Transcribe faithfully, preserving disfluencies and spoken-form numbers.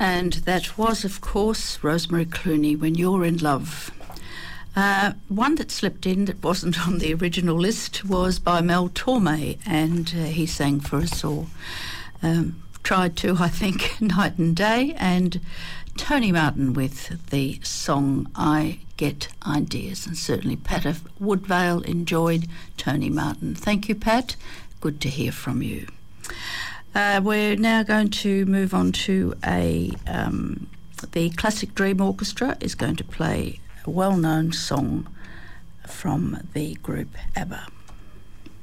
And that was, of course, Rosemary Clooney, When You're in Love. Uh, one that slipped in that wasn't on the original list was by Mel Torme, and uh, he sang for us all. Um, tried to, I think, night and day, and Tony Martin with the song I Get Ideas, and certainly Pat of Woodvale enjoyed Tony Martin. Thank you, Pat. Good to hear from you. Uh, we're now going to move on to a um, the Classic Dream Orchestra is going to play a well-known song from the group ABBA.